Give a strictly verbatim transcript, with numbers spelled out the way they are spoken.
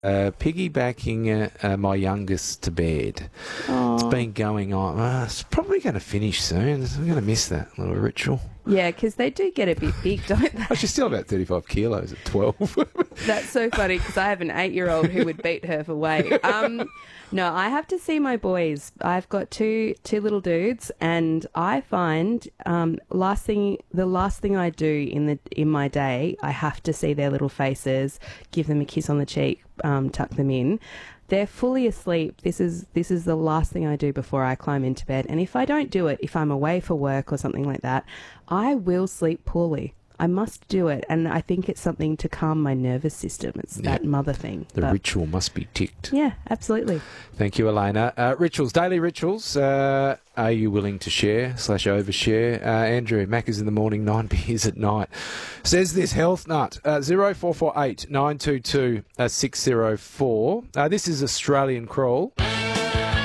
Uh, piggybacking uh, uh, my youngest to bed. Aww. It's been going on. Uh, it's probably going to finish soon. I'm going to miss that little ritual. Yeah, because they do get a bit big, don't they? Oh, she's still about thirty-five kilos at twelve. That's so funny because I have an eight-year-old who would beat her for weight. Um, no, I have to see my boys. I've got two two little dudes, and I find um, last thing the last thing I do in the in my day, I have to see their little faces, give them a kiss on the cheek, um, tuck them in. They're fully asleep. This is this is the last thing I do before I climb into bed. And if I don't do it, if I'm away for work or something like that, I will sleep poorly. I must do it. And I think it's something to calm my nervous system. It's Yeah. that mother thing. The But, ritual must be ticked. yeah, absolutely. Thank you, Elena. Uh, rituals, daily rituals. Uh, are you willing to share slash overshare? Uh, Andrew, Macca's in the morning, nine beers at night. Says this health nut. Uh, zero four four eight nine two two six zero four. Uh, this is Australian Crawl.